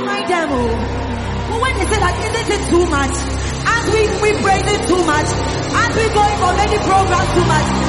mind them. Oh. But when they say that, isn't it too much? And we praise it too much. And we going for many programs too much.